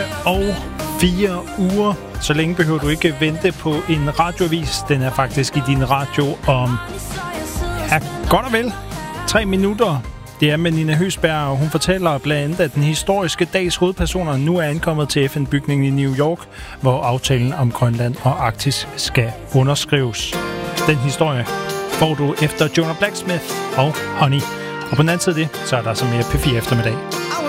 og 4 uger. Så længe behøver du ikke vente på en radioavis. Den er faktisk i din radio om godt og vel 3 minutter. Det er med Nina Høsberg, og hun fortæller blandt andet, at den historiske dags hovedpersoner nu er ankommet til FN-bygningen i New York, hvor aftalen om Grønland og Arktis skal underskrives. Den historie får du efter Jonah Blacksmith og Honey. Og på den anden side af det, så er der så mere P4 eftermiddag.